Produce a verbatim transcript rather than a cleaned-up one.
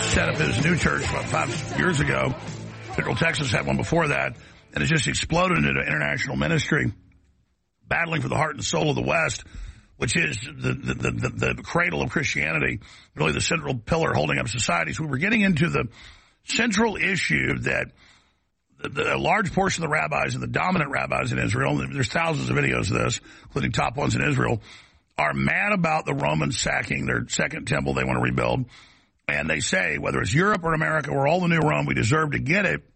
set up his new church about five years ago. Central Texas had one before that, and it just exploded into international ministry, battling for the heart and soul of the West, which is the, the, the, the cradle of Christianity, really the central pillar holding up society. So we were getting into the central issue that the, the, a large portion of the rabbis and the dominant rabbis in Israel, there's thousands of videos of this, including top ones in Israel, are mad about the Romans sacking their second temple they want to rebuild. And they say, whether it's Europe or America, we're all the new Rome, we deserve to get it.